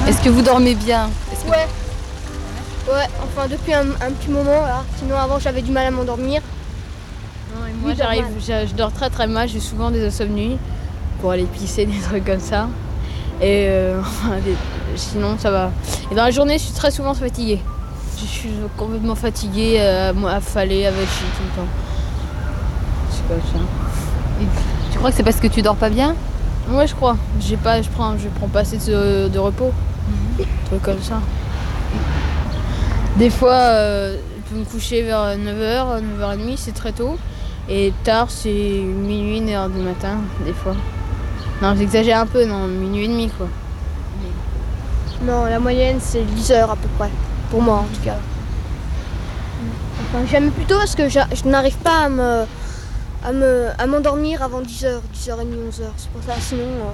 Est-ce que vous dormez bien? Ouais. Ouais, enfin depuis un petit moment là. Sinon avant j'avais du mal à m'endormir. Non, et moi je dors très très mal, j'ai souvent des insomnies pour aller pisser, des trucs comme ça. Et sinon ça va. Et dans la journée je suis très souvent fatiguée. Je suis complètement fatiguée, affalée, avec chi tout le temps. C'est comme ça. Et tu crois que c'est parce que tu dors pas bien? Ouais, je crois. Je prends pas assez de repos. Trucs comme ça. Des fois, je peux me coucher vers 9h, 9h30, c'est très tôt. Et tard, c'est minuit, 1h du matin, des fois. Non, j'exagère un peu, non, minuit et demi, quoi. Non, la moyenne c'est 10 heures à peu près. Pour moi en tout cas. Enfin, j'aime plutôt parce que je n'arrive pas à m'endormir avant 10h, 10h30, 11h. C'est pour ça,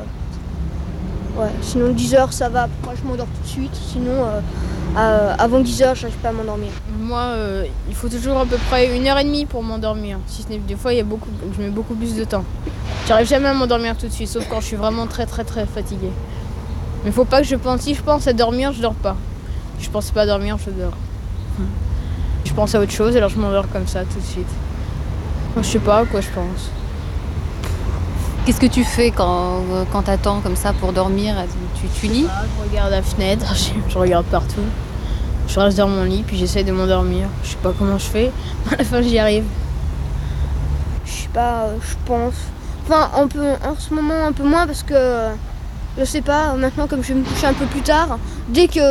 sinon 10h ça va, après je m'endors tout de suite. Sinon avant 10h j'arrive pas à m'endormir. Moi, il faut toujours à peu près 1h30 pour m'endormir. Si ce n'est des fois, je mets beaucoup plus de temps. J'arrive jamais à m'endormir tout de suite, sauf quand je suis vraiment très très très fatiguée. Mais faut pas que si je pense à dormir, je dors pas. Si je pense pas à dormir, je dors. Je pense à autre chose, alors je m'endors comme ça tout de suite. Je sais pas à quoi je pense. Qu'est-ce que tu fais quand t'attends comme ça pour dormir? Tu lis? Je regarde la fenêtre, je regarde partout. Je reste dans mon lit, puis j'essaie de m'endormir. Je sais pas comment je fais, mais à la fin j'y arrive. Je sais pas, je pense. Enfin, en ce moment un peu moins parce que je sais pas, maintenant comme je vais me coucher un peu plus tard, dès que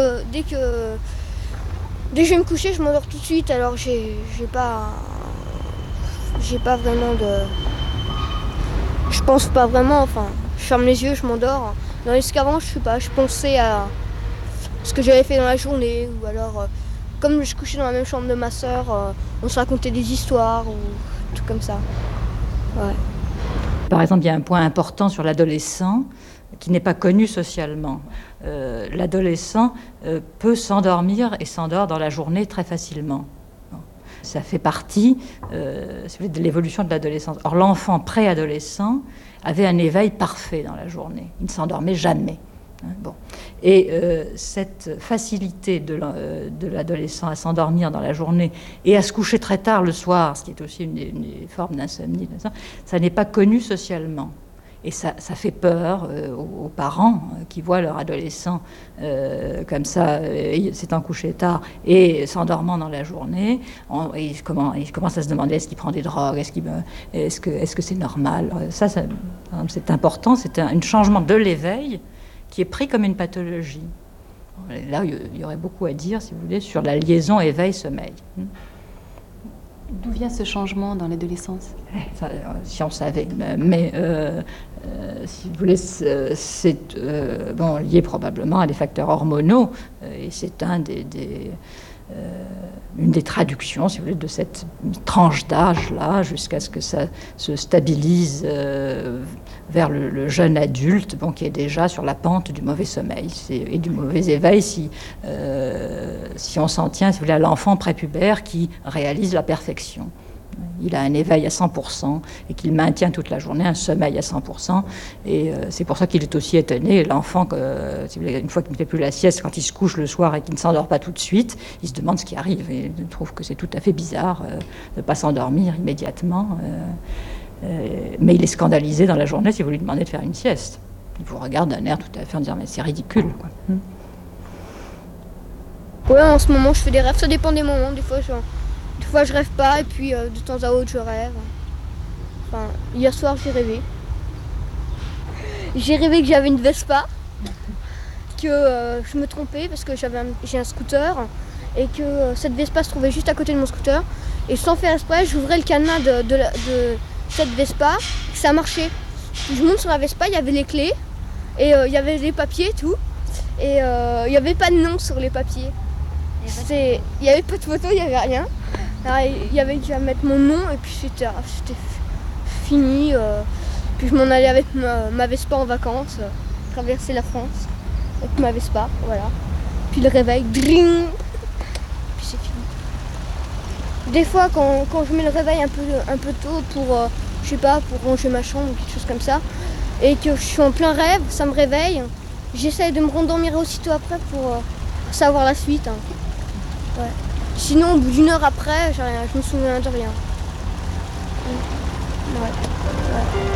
je vais me coucher, je m'endors tout de suite, alors j'ai pas vraiment de. Je pense pas vraiment, enfin, je ferme les yeux, je m'endors. Tandis qu'avant, je sais pas, je pensais à ce que j'avais fait dans la journée, ou alors, comme je couchais dans la même chambre de ma sœur, on se racontait des histoires, ou tout comme ça. Ouais. Par exemple, il y a un point important sur l'adolescent qui n'est pas connu socialement. L'adolescent peut s'endormir et s'endort dans la journée très facilement. Ça fait partie de l'évolution de l'adolescence. Or, l'enfant préadolescent avait un éveil parfait dans la journée. Il ne s'endormait jamais. Bon. Et cette facilité de l'adolescent à s'endormir dans la journée et à se coucher très tard le soir, ce qui est aussi une des formes d'insomnie, ça n'est pas connu socialement. Et ça fait peur aux parents qui voient leur adolescent comme ça, s'étant couché tard et s'endormant dans la journée. Ils commencent à se demander est-ce qu'il prend des drogues, est-ce que c'est normal. Ça, c'est important, c'est un changement de l'éveil qui est pris comme une pathologie. Là, il y aurait beaucoup à dire, si vous voulez, sur la liaison éveil-sommeil. D'où vient ce changement dans l'adolescence? Si on savait, mais si vous voulez, c'est lié probablement à des facteurs hormonaux, et c'est une des traductions, si vous voulez, de cette tranche d'âge-là, jusqu'à ce que ça se stabilise vers le jeune adulte, qui est déjà sur la pente du mauvais sommeil et du mauvais éveil, si on s'en tient, si vous voulez, à l'enfant prépubère qui réalise la perfection. Il a un éveil à 100% et qu'il maintient toute la journée un sommeil à 100%. Et c'est pour ça qu'il est aussi étonné. L'enfant, si vous voulez, une fois qu'il ne fait plus la sieste, quand il se couche le soir et qu'il ne s'endort pas tout de suite, il se demande ce qui arrive. Et il trouve que c'est tout à fait bizarre de ne pas s'endormir immédiatement. Mais il est scandalisé dans la journée si vous lui demandez de faire une sieste. Il vous regarde d'un air tout à fait en disant « mais c'est ridicule ». Ouais, en ce moment je fais des rêves, ça dépend des moments. Des fois je rêve pas et puis de temps à autre je rêve. Enfin, hier soir j'ai rêvé. J'ai rêvé que j'avais une Vespa, que je me trompais parce que j'ai un scooter et que cette Vespa se trouvait juste à côté de mon scooter. Et sans faire exprès, j'ouvrais le cadenas de cette Vespa, et ça marchait. Je monte sur la Vespa, il y avait les clés et il y avait les papiers et tout. Et il n'y avait pas de nom sur les papiers. Il n'y avait pas de photo, il n'y avait rien. Alors, il y avait qu'à mettre mon nom et puis c'était fini. Puis je m'en allais avec ma Vespa en vacances, traverser la France avec ma Vespa, voilà. Puis le réveil, dring, puis c'est fini. Des fois quand je mets le réveil un peu tôt pour, je sais pas, pour ranger ma chambre ou quelque chose comme ça, et que je suis en plein rêve, ça me réveille, j'essaye de me rendormir aussitôt après pour savoir la suite. Hein. Ouais. Sinon, au bout d'une heure après, je me souviens de rien. Ouais. Ouais.